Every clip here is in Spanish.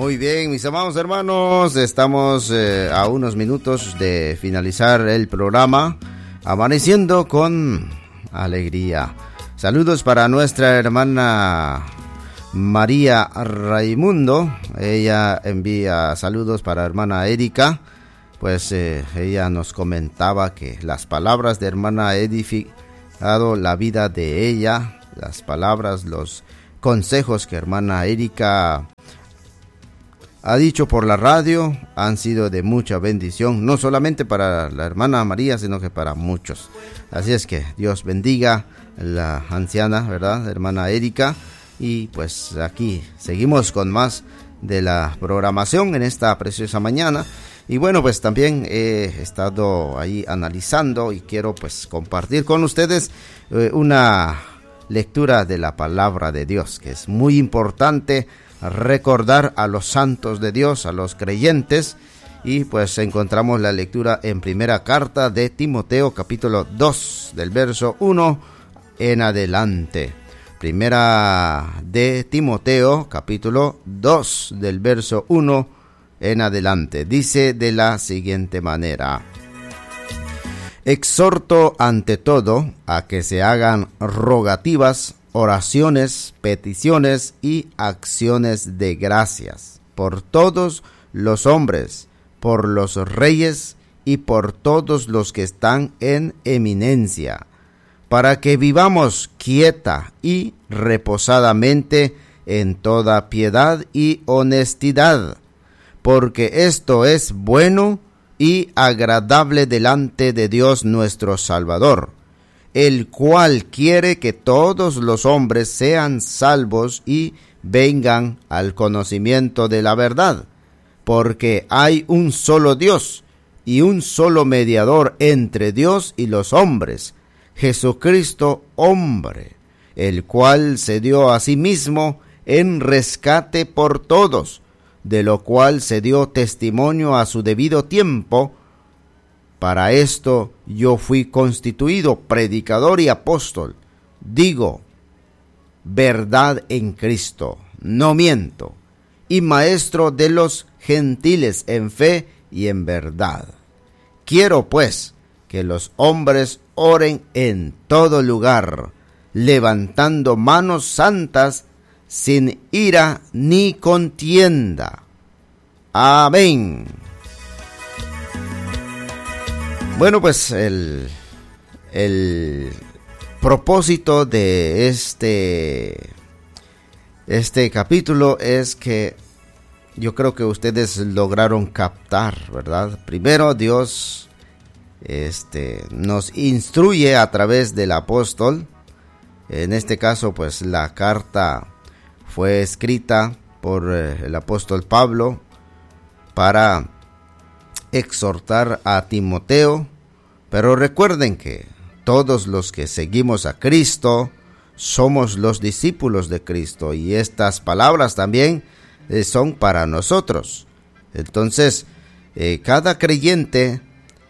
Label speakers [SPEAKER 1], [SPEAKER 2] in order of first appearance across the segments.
[SPEAKER 1] Muy bien, mis amados hermanos, estamos a unos minutos de finalizar el programa, amaneciendo con alegría. Saludos para nuestra hermana María Raimundo. Ella envía saludos para hermana Erika. Pues ella nos comentaba que las palabras de hermana edificado la vida de ella. Las palabras, los consejos que hermana Erika ha dicho por la radio han sido de mucha bendición, no solamente para la hermana María, sino que para muchos. Así es que Dios bendiga a la anciana, ¿verdad?, hermana Erika. Y pues aquí seguimos con más de la programación en esta preciosa mañana. Y bueno, pues también he estado ahí analizando y quiero pues compartir con ustedes una lectura de la palabra de Dios, que es muy importante recordar a los santos de Dios, a los creyentes. Y pues encontramos la lectura en primera carta de Timoteo, capítulo 2, del verso 1 en adelante. Primera de Timoteo, capítulo 2, del verso 1 en adelante. Dice de la siguiente manera: exhorto ante todo a que se hagan rogativas, oraciones, peticiones y acciones de gracias por todos los hombres, por los reyes y por todos los que están en eminencia, para que vivamos quieta y reposadamente en toda piedad y honestidad, porque esto es bueno y agradable delante de Dios nuestro Salvador, el cual quiere que todos los hombres sean salvos y vengan al conocimiento de la verdad, porque hay un solo Dios y un solo mediador entre Dios y los hombres, Jesucristo hombre, el cual se dio a sí mismo en rescate por todos, de lo cual se dio testimonio a su debido tiempo. Para esto yo fui constituido predicador y apóstol. Digo verdad en Cristo, no miento, y maestro de los gentiles en fe y en verdad. Quiero pues que los hombres oren en todo lugar, levantando manos santas, sin ira ni contienda. Amén. Bueno, pues el propósito de este capítulo es que yo creo que ustedes lograron captar, ¿verdad? Primero, Dios nos instruye a través del apóstol. En este caso, pues la carta fue escrita por el apóstol Pablo para exhortar a Timoteo. Pero recuerden que todos los que seguimos a Cristo somos los discípulos de Cristo, y estas palabras también son para nosotros. Entonces, cada creyente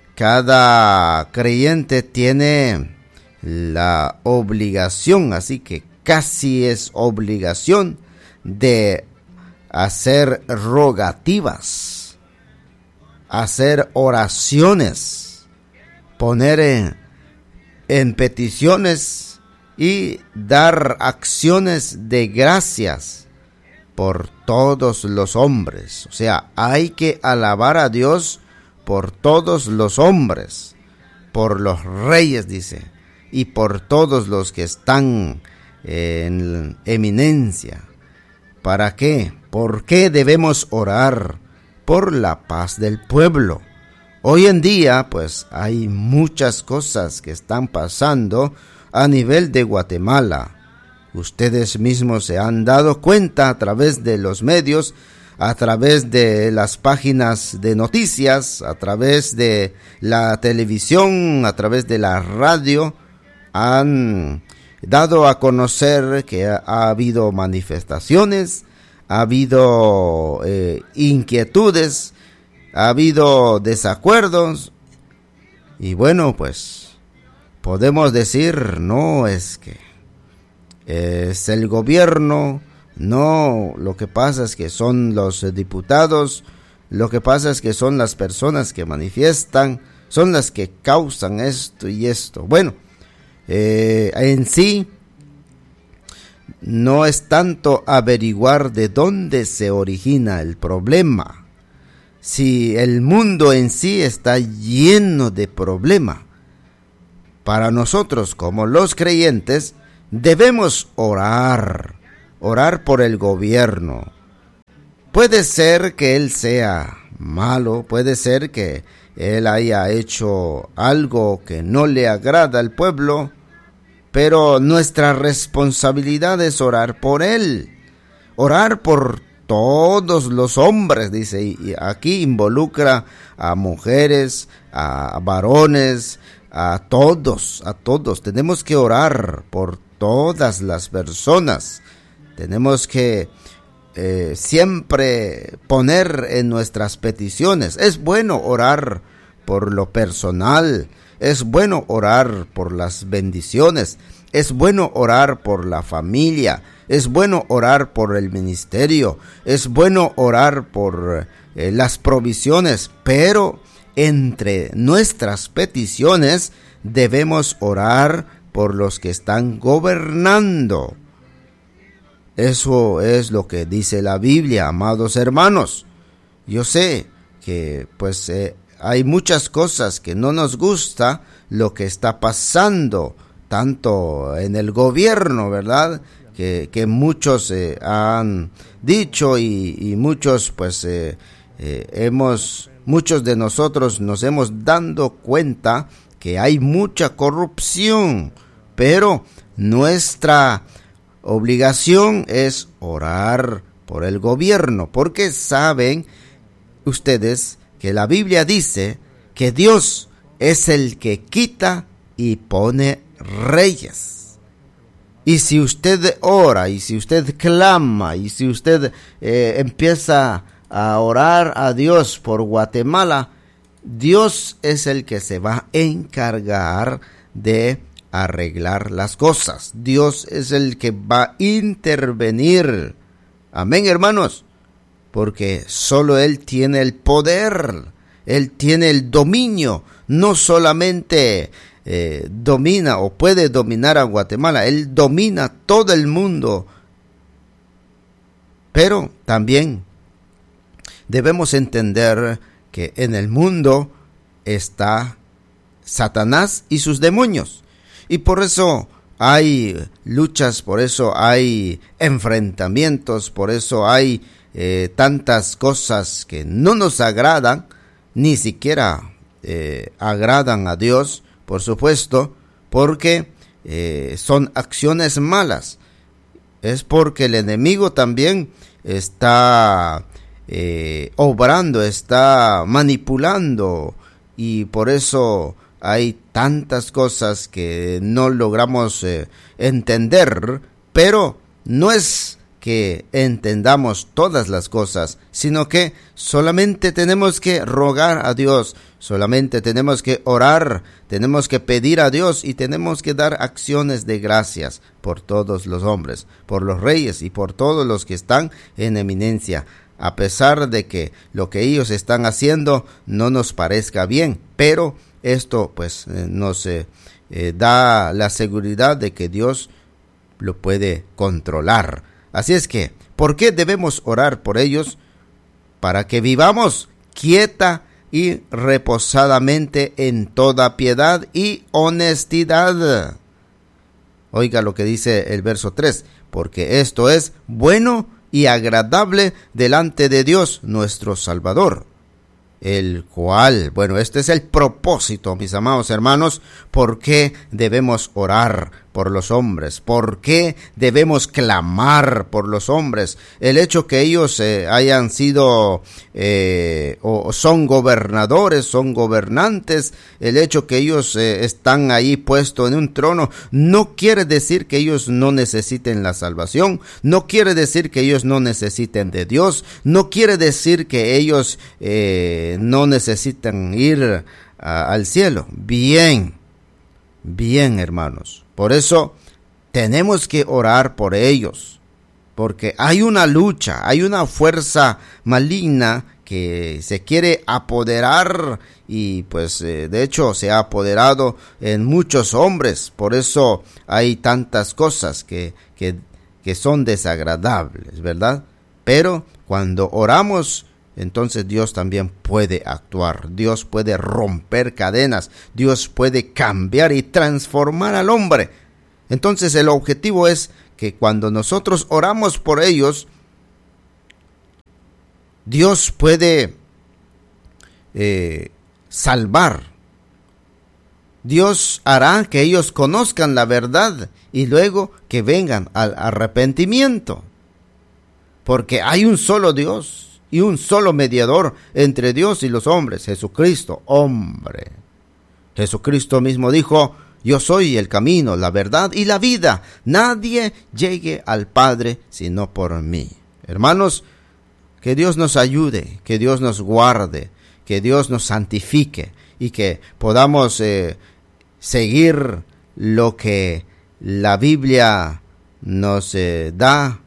[SPEAKER 1] tiene la obligación, así que casi es obligación, de hacer rogativas, hacer oraciones, poner en peticiones y dar acciones de gracias por todos los hombres. O sea, hay que alabar a Dios por todos los hombres, por los reyes, dice, y por todos los que están en eminencia. ¿Para qué? ¿Por qué debemos orar? Por la paz del pueblo. Hoy en día, pues, hay muchas cosas que están pasando a nivel de Guatemala. Ustedes mismos se han dado cuenta a través de los medios, a través de las páginas de noticias, a través de la televisión, a través de la radio. Han dado a conocer que ha habido manifestaciones, ha habido inquietudes, ha habido desacuerdos. Y bueno, pues podemos decir, no, es que es el gobierno No, lo que pasa es que son los diputados, lo que pasa es que son las personas que manifiestan, son las que causan esto y esto. Bueno, en sí no es tanto averiguar de dónde se origina el problema. Si el mundo en sí está lleno de problemas, para nosotros como los creyentes debemos orar por el gobierno. Puede ser que él sea malo, puede ser que él haya hecho algo que no le agrada al pueblo, pero nuestra responsabilidad es orar por él, orar por todos los hombres, dice, y aquí involucra a mujeres, a varones, a todos. Tenemos que orar por todas las personas. Tenemos que siempre poner en nuestras peticiones. Es bueno orar por lo personal, es bueno orar por las bendiciones, es bueno orar por la familia, es bueno orar por el ministerio, es bueno orar por las provisiones, pero entre nuestras peticiones debemos orar por los que están gobernando. Eso es lo que dice la Biblia, amados hermanos. Yo sé que hay muchas cosas que no nos gusta lo que está pasando, tanto en el gobierno, ¿verdad? Que muchos han dicho y muchos muchos de nosotros nos hemos dado cuenta que hay mucha corrupción, pero nuestra obligación es orar por el gobierno, porque saben ustedes que la Biblia dice que Dios es el que quita y pone reyes. Y si usted ora, y si usted clama, y si usted empieza a orar a Dios por Guatemala, Dios es el que se va a encargar de arreglar las cosas. Dios es el que va a intervenir. Amén, hermanos. Porque solo Él tiene el poder, Él tiene el dominio. No solamente domina o puede dominar a Guatemala, Él domina todo el mundo. Pero también debemos entender que en el mundo está Satanás y sus demonios. Y por eso hay luchas, por eso hay enfrentamientos, por eso hay tantas cosas que no nos agradan, ni siquiera agradan a Dios, por supuesto, porque son acciones malas. Es porque el enemigo también está obrando, está manipulando, y por eso hay tantas cosas que no logramos entender, pero no es que entendamos todas las cosas, sino que solamente tenemos que rogar a Dios, solamente tenemos que orar, tenemos que pedir a Dios y tenemos que dar acciones de gracias por todos los hombres, por los reyes y por todos los que están en eminencia, a pesar de que lo que ellos están haciendo no nos parezca bien, pero esto nos da la seguridad de que Dios lo puede controlar. Así es que, ¿por qué debemos orar por ellos? Para que vivamos quieta y reposadamente en toda piedad y honestidad. Oiga lo que dice el verso 3, porque esto es bueno y agradable delante de Dios nuestro Salvador, el cual, este es el propósito, mis amados hermanos, por qué debemos orar por los hombres, por qué debemos clamar por los hombres. El hecho que ellos hayan sido o son gobernadores, son gobernantes, el hecho que ellos están ahí puestos en un trono, no quiere decir que ellos no necesiten la salvación, no quiere decir que ellos no necesiten de Dios, no quiere decir que ellos no necesitan ir al cielo. Bien, hermanos. Por eso tenemos que orar por ellos, porque hay una lucha, hay una fuerza maligna que se quiere apoderar y pues de hecho se ha apoderado en muchos hombres. Por eso hay tantas cosas que son desagradables, ¿verdad? Pero cuando oramos, entonces Dios también puede actuar. Dios puede romper cadenas. Dios puede cambiar y transformar al hombre. Entonces el objetivo es que cuando nosotros oramos por ellos, Dios puede salvar. Dios hará que ellos conozcan la verdad y luego que vengan al arrepentimiento. Porque hay un solo Dios y un solo mediador entre Dios y los hombres, Jesucristo, hombre. Jesucristo mismo dijo: yo soy el camino, la verdad y la vida. Nadie llegue al Padre sino por mí. Hermanos, que Dios nos ayude, que Dios nos guarde, que Dios nos santifique y que podamos seguir lo que la Biblia nos da,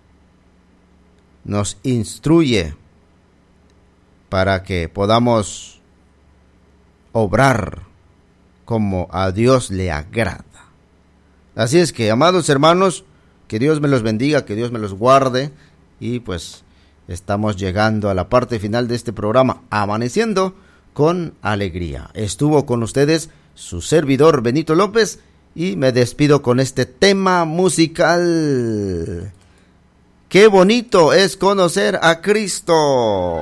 [SPEAKER 1] nos instruye para que podamos obrar como a Dios le agrada. Así es que, amados hermanos, que Dios me los bendiga, que Dios me los guarde y pues estamos llegando a la parte final de este programa, Amaneciendo con Alegría. Estuvo con ustedes su servidor Benito López y me despido con este tema musical. ¡Qué bonito es conocer a Cristo!